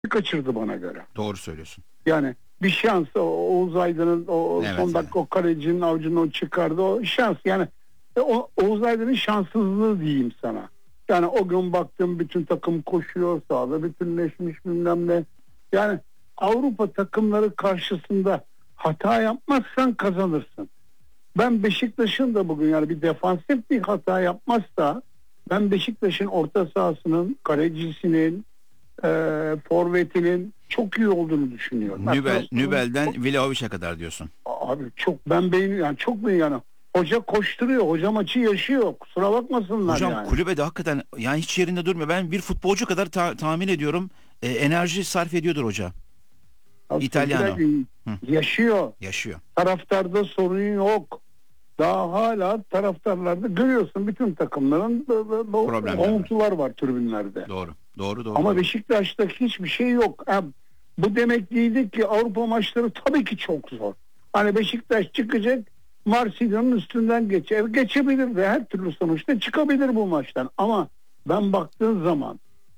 kaçırdı bana göre. Doğru söylüyorsun. Yani bir şans, Oğuz Aydın'ın Evet, son dakika o kalecinin avucunu çıkardı, o şans yani. Oğuz Aydın'ın şanssızlığı diyeyim sana. Yani o gün baktım bütün takım koşuyor sahada, bütünleşmiş bilmem ne. Yani Avrupa takımları karşısında hata yapmazsan kazanırsın. Ben Beşiktaş'ın da bugün yani bir defansif bir hata yapmazsa, ben Beşiktaş'ın orta sahasının, kalecisinin, forvetinin çok iyi olduğunu düşünüyorum. Nübel'den Vlahovic'e kadar diyorsun. Abi çok ben beğeniyorum yani, çok beğeniyorum. Hoca koşturuyor, hoca maçı yaşıyor. Kusura bakmasınlar Hocam yani. kulübede hakikaten yani hiç yerinde durmuyor. Ben bir futbolcu kadar tahmin ediyorum. Enerji sarf ediyordur hoca. İtalyano. Yaşıyor. Yaşıyor. Taraftarda sorun yok. Daha hala taraftarlarda görüyorsun bütün takımların horultular var tribünlerde. Doğru. Ama Beşiktaş'ta hiçbir şey yok. Bu demek değildi ki Avrupa maçları tabii ki çok zor. Hani Beşiktaş çıkacak, Marsilya'nın üstünden geçebilir de her türlü sonuçta çıkabilir bu maçtan. Ama ben baktığım zaman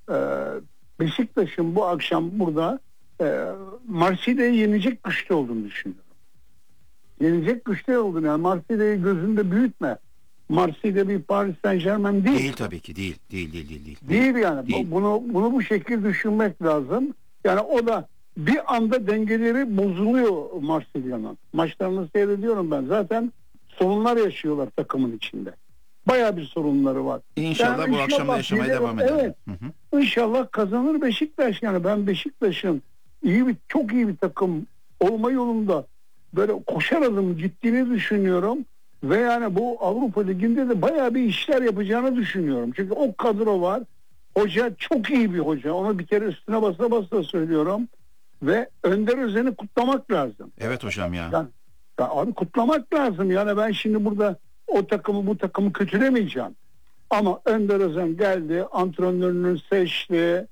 Beşiktaş'ın bu akşam burada Marsilya'yı yenecek güçte olduğunu düşünüyorum. Yenecek güçte olduğunu, yani Marsilya'yı gözünde büyütme. Marsilya bir Paris Saint-Germain değil. Değil tabii ki değil. Değil yani. Değil. Bunu bu şekilde düşünmek lazım. Yani o da bir anda dengeleri bozuluyor Marsilya'nın. Maçlarını seyrediyorum ben. Zaten sorunlar yaşıyorlar takımın içinde. Bayağı bir sorunları var. İnşallah yani bu akşam da yaşamaya devam eder. Evet. İnşallah kazanır Beşiktaş. Yani ben Beşiktaş'ın çok iyi bir takım olma yolunda böyle koşar adım gittiğini düşünüyorum. Ve yani bu Avrupa Ligi'nde de bayağı bir işler yapacağını düşünüyorum. Çünkü o kadro var. Hoca çok iyi bir hoca. Onu bir kere üstüne basa söylüyorum. Ve Önder Özen'i kutlamak lazım. Evet hocam ya. Yani abi kutlamak lazım. Yani ben şimdi burada o takımı bu takımı kötülemeyeceğim. Ama Önder Özen geldi. Antrenörünü seçti.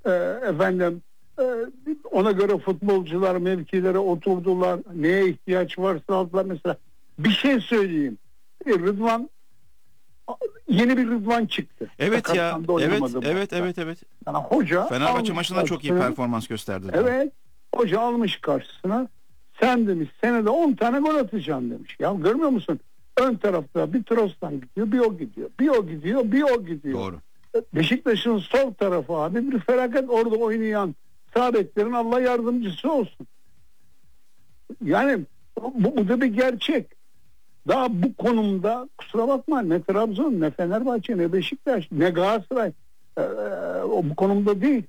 Ona göre futbolcular mevkilere oturdular. Neye ihtiyaç varsa aldılar. Mesela bir şey söyleyeyim. Rıdvan, yeni bir Rıdvan çıktı. Evet ya. Evet. Yani hoca Fenerbahçe maçında çok iyi performans gösterdi. Evet. Hoca almış karşısına. Sen demiş senede 10 tane gol atacaksın demiş. Ya görmüyor musun? Ön tarafta bir Trostan gidiyor, bir o gidiyor. Bir o gidiyor. Doğru. Beşiktaş'ın sol tarafı abi bir felaket, orada oynayan sağ beklerin Allah yardımcısı olsun. Yani bu da bir gerçek. Daha bu konumda kusura bakma ne Trabzon, ne Fenerbahçe, ne Beşiktaş, ne Galatasaray bu konumda değil.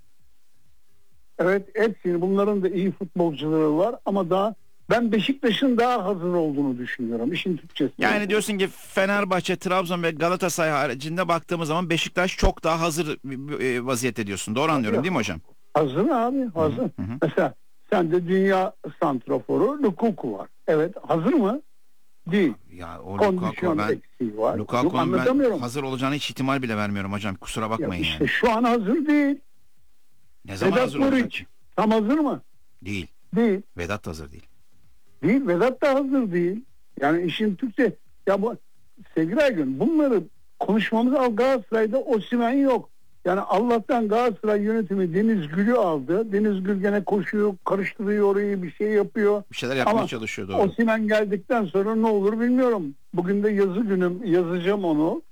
Evet hepsini, bunların da iyi futbolcuları var ama ben Beşiktaş'ın daha hazır olduğunu düşünüyorum işin Türkçesi. Yani diyorsun ki Fenerbahçe, Trabzon ve Galatasaray haricinde baktığımız zaman Beşiktaş çok daha hazır vaziyette diyorsun. Doğru anlıyorum değil mi hocam? Hazır abi, hazır. Hı. Mesela sende dünya santraforu Lukaku var. Evet, hazır mı? Değil. Ya o Kondisyon eksiği var. Lukaku'nun ben hazır olacağını hiç ihtimal bile vermiyorum hocam. Kusura bakmayın işte yani. Şu an hazır değil. Ne zaman Vedat hazır olacak? Tam hazır mı? Değil. Vedat da hazır değil. Vedat da hazır değil. Yani işin Türkçe, ya bu sevgili Aygün, bunları konuşmamız Galatasaray'da Osimhen yok. Yani Allah'tan Galatasaray yönetimi Deniz Gül'ü aldı. Deniz Gül gene koşuyor, karıştırıyor orayı, bir şey yapıyor. Bir şeyler yapmaya çalışıyor, doğru. Osimhen geldikten sonra ne olur bilmiyorum. Bugün de yazı günüm, yazacağım onu.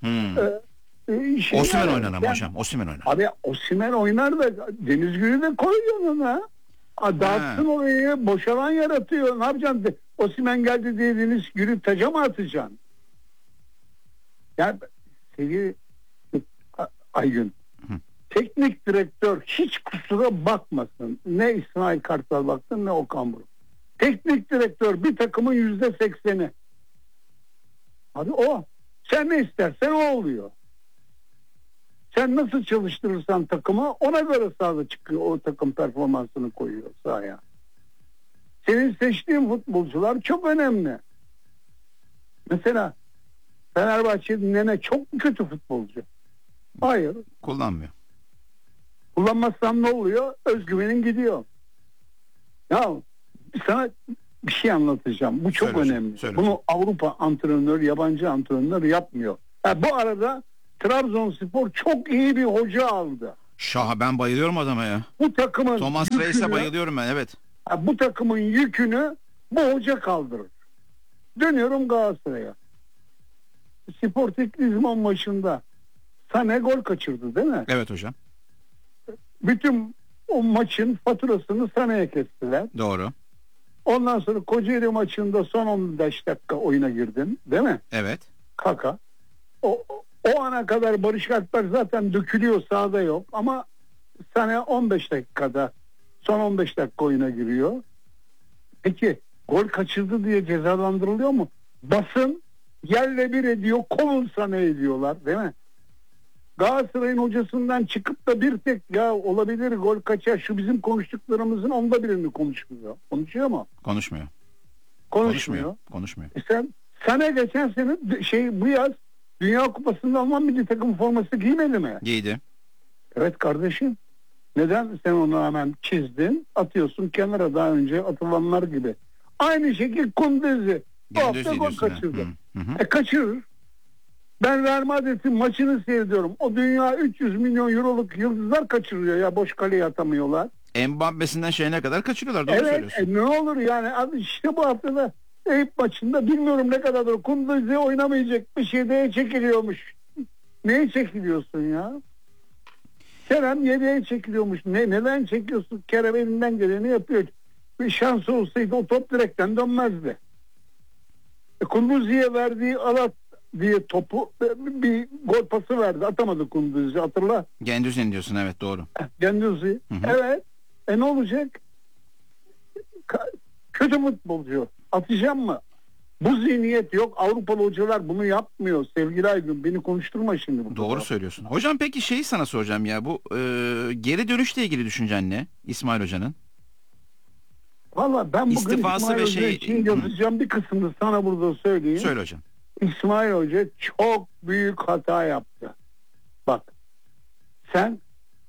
Osimhen oynar ama hocam. Osimhen oynar. Abi Osimhen oynar da Deniz Gül'ü de koy yanına. Dağıtsın orayı, boşalan yaratıyor. Ne yapacaksın? Osimhen geldi diye Deniz Gül'ü taca mı atacaksın? Yani sevgili Aygün, teknik direktör hiç kusura bakmasın. Ne İsmail Kartal baksın ne Okan Buruk. Teknik direktör bir takımın %80'i. Abi o. Sen ne istersen o oluyor. Sen nasıl çalıştırırsan takımı ona göre sahada çıkıyor. O takım performansını koyuyor sahaya. Senin seçtiğin futbolcular çok önemli. Mesela Fenerbahçe'nin Nene çok mu kötü futbolcu? Hayır. Kullanmıyor. Kullanmazsan ne oluyor? Özgüvenin gidiyor. Ya sana bir şey anlatacağım. Bu çok önemli. Bunu Avrupa antrenör, yabancı antrenör yapmıyor. Bu arada Trabzonspor çok iyi bir hoca aldı. Ben bayılıyorum adama ya. Bu takımın Thomas Reis'e bayılıyorum ben, evet. bu takımın yükünü bu hoca kaldırır. Dönüyorum Galatasaray'a. Sporting Lisbon maçında Sané gol kaçırdı değil mi? Evet hocam. Bütün o maçın faturasını Sané'ye kestiler. Doğru. Ondan sonra Kocaeli maçında son 15 dakika oyuna girdin değil mi? Evet. Kaka. O ana kadar Barış Alper zaten dökülüyor, sahada yok ama Sané 15 dakikada son 15 dakika oyuna giriyor. Peki gol kaçırdı diye cezalandırılıyor mu? Basın yerle bir ediyor, kovun Sané'yi diyorlar değil mi? Galatasaray'ın hocasından çıkıp da bir tek ya olabilir gol kaçar, şu bizim konuştuklarımızın onda birini konuşmuyor. Konuşuyor mu? Konuşmuyor. Konuşmuyor. Konuşmuyor. Sané geçen sene bu yaz Dünya Kupası'nda Alman milli takım forması giymedi mi? Giydi. Evet kardeşim. Neden sen onu hemen çizdin, atıyorsun kenara daha önce atılanlar gibi. Aynı şekilde Kunduz'u bu hafta gol kaçırdı. Kaçırır. Ben Real Madrid'in maçını seyrediyorum. O dünya 300 milyon euroluk yıldızlar kaçırıyor ya, boş kaleye atamıyorlar. Mbappe'sinden şeyine kadar kaçırıyorlar. Doğru söylüyorsun. Ne olur yani abi, işte bu haftada Eyüp maçında bilmiyorum ne kadardır Kunduz'u oynamayacak bir şeyde çekiliyormuş. Neye çekiliyorsun ya? Kerem yedeğe çekiliyormuş. Neden çekiyorsun? Kerem elinden geleni yapıyor. Bir şansı olsaydı o top direkten dönmezdi. Kunduzi'ye verdiği alat diye topu bir gol pası verdi. Atamadı Kunduzi, hatırla. Gendüzi'nin diyorsun, evet doğru. Gendüzi. Evet. Ne olacak? Kötü futbolcu. Atacağım mı? Bu zihniyet yok. Avrupalı hocalar bunu yapmıyor. Sevgili Aygün, beni konuşturma şimdi. Bu Doğru söylüyorsun. Hocam peki şeyi sana soracağım ya. Bu geri dönüşle ilgili düşüncen ne? İsmail Hoca'nın. Valla ben bugün İstifası İsmail Hoca için yazacağım bir kısmını sana burada söyleyeyim. Söyle hocam. İsmail Hoca çok büyük hata yaptı. Bak, sen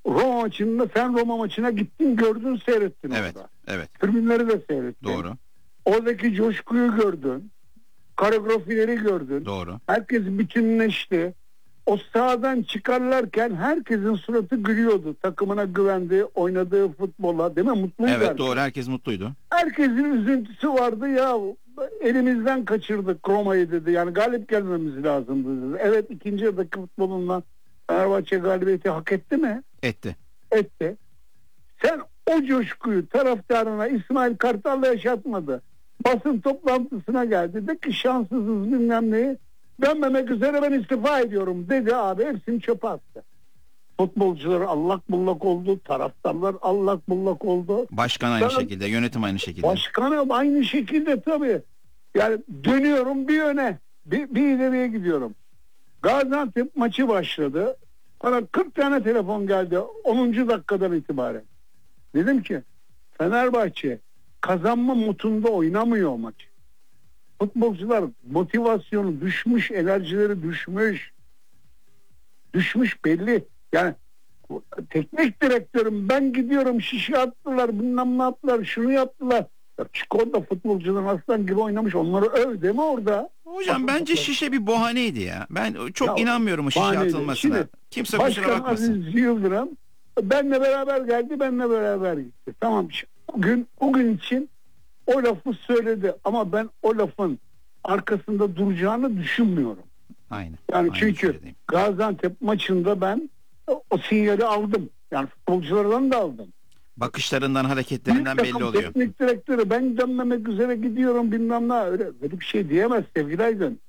Roma maçına gittin, gördün, seyrettin evet, orada. Evet. Tribünleri de seyrettin. Doğru. Oradaki coşkuyu gördün. Koreografileri gördün. Doğru. Herkes bütünleşti. O sahadan çıkarlarken herkesin suratı gülüyordu. Takımına güvendi, oynadığı futbola, değil mi? Mutluydu. Evet, doğru, herkes mutluydu. Herkesin üzüntüsü vardı ya. Elimizden kaçırdık Roma'yı dedi. Yani galip gelmemiz lazımdı dedi. Evet, ikinci yarıdaki futbolundan Fenerbahçe galibiyeti hak etti mi? Etti. Etti. Sen o coşkuyu taraftarına İsmail Kartal'la yaşatmadı. Basın toplantısına geldi. Dedi ki şanssızız bilmem neyi. Dönmemek üzere ben istifa ediyorum dedi abi. Hepsini çöpe attı. Futbolcular allak bullak oldu. Taraftarlar allak bullak oldu. Başkan aynı şekilde. Yönetim aynı şekilde. Başkanım aynı şekilde tabii. Yani dönüyorum bir yöne. Bir ileriye gidiyorum. Gaziantep maçı başladı. Bana 40 tane telefon geldi 10. dakikadan itibaren. Dedim ki Fenerbahçe kazanma modunda oynamıyor maç. Futbolcular motivasyonu düşmüş, enerjileri düşmüş. Düşmüş belli. Yani teknik direktörüm ben gidiyorum, şişe attılar, bilmem ne yaptılar, şunu yaptılar. Ya çık orada, futbolcuların aslan gibi oynamış, onları öv değil mi orada? Hocam bence şişe bir bahaneydi ya. Ben çok inanmıyorum o şişe atılmasına. Şimdi, kimse kusura bakmasın. Başkan Aziz Yıldırım benle beraber geldi, benle beraber gitti. Tamam, o gün için o lafı söyledi ama ben o lafın arkasında duracağını düşünmüyorum. Aynen. Yani çünkü Gaziantep maçında ben o sinyali aldım. Yani futbolculardan da aldım. Bakışlarından, hareketlerinden belli oluyor. Teknik direktörü ben dönmemek üzere gidiyorum bilmem ne, öyle bir şey diyemez sevgili Aydın.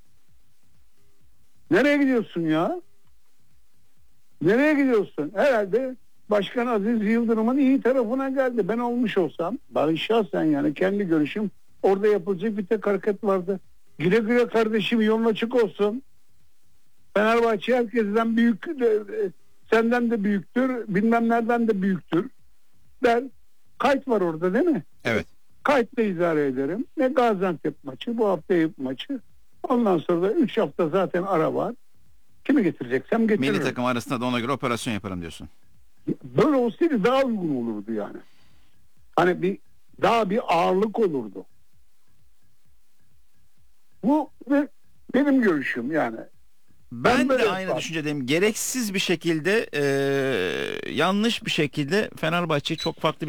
Nereye gidiyorsun ya? Nereye gidiyorsun? Herhalde Başkan Aziz Yıldırım'ın iyi tarafına geldi. Ben olmuş olsam, ben şahsen yani kendi görüşüm, orada yapılacak bir tek hareket vardı. Güle güle kardeşim, yolun açık olsun. Fenerbahçe herkesten büyük, senden de büyüktür, bilmem nereden de büyüktür. Ben kayıt var orada değil mi? Evet. Kayıtla idare ederim. Ne Gaziantep maçı, bu hafta Eyüp maçı. Ondan sonra da 3 hafta zaten ara var. Kimi getireceksem getiririm. Milli takım arasında da ona göre operasyon yaparım diyorsun. Böyle olsaydı daha uygun olurdu yani. Hani daha bir ağırlık olurdu. Bu benim görüşüm yani. Ben böyle de aynı yaparım. düşüncedeyim. Gereksiz bir şekilde yanlış bir şekilde Fenerbahçe'yi çok farklı